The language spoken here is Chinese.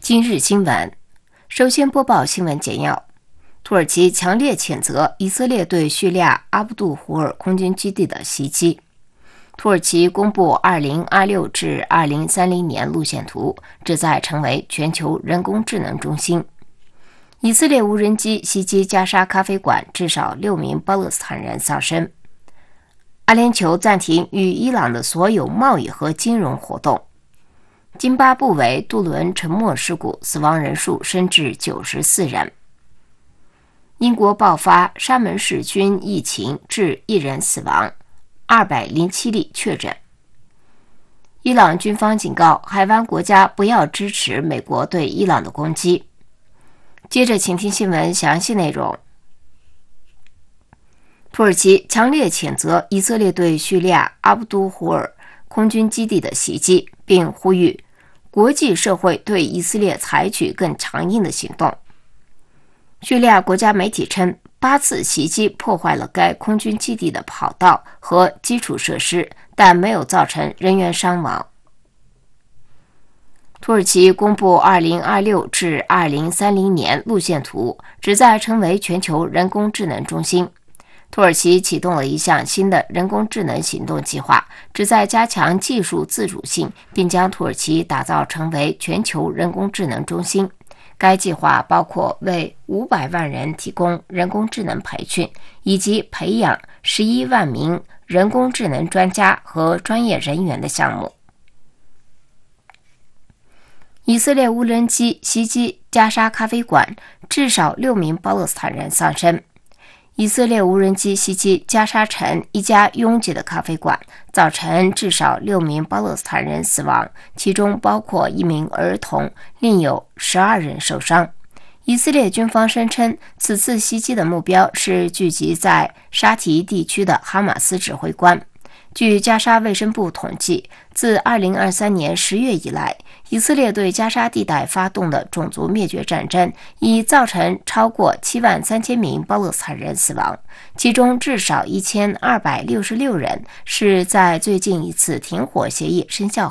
今日新闻，首先播报新闻简要。土耳其强烈谴责以色列对叙利亚阿布杜胡尔空军基地的袭击。土耳其公布2026至2030年路线图，旨在成为全球人工智能中心。以色列无人机袭击加沙咖啡馆，至少6名巴勒斯坦人丧生。阿联酋暂停与伊朗的所有贸易和金融活动。津巴布韦渡轮沉没事故，死亡人数升至94人。英国爆发沙门氏菌疫情，致1人死亡，207例确诊。伊朗军方警告海湾国家不要支持美国对伊朗的攻击。接着请听新闻详细内容。土耳其强烈谴责以色列对叙利亚阿布都胡尔空军基地的袭击，并呼吁国际社会对以色列采取更强硬的行动。叙利亚国家媒体称，8次袭击破坏了该空军基地的跑道和基础设施，但没有造成人员伤亡。土耳其公布2026至2030年路线图，旨在成为全球人工智能中心。土耳其启动了一项新的人工智能行动计划，旨在加强技术自主性，并将土耳其打造成为全球人工智能中心。该计划包括为500万人提供人工智能培训，以及培养11万名人工智能专家和专业人员的项目。以色列无人机袭击加沙咖啡馆，至少6名巴勒斯坦人丧生。以色列无人机袭击加沙城一家拥挤的咖啡馆，造成至少6名巴勒斯坦人死亡，其中包括1名儿童，另有12人受伤。以色列军方声称，此次袭击的目标是聚集在沙提地区的哈马斯指挥官。据加沙卫生部统计，自2023年10月以来，以色列对加沙地带发动的种族灭绝战争已造成超过73000名巴勒斯坦人死亡，其中至少1266人是在最近一次停火协议生效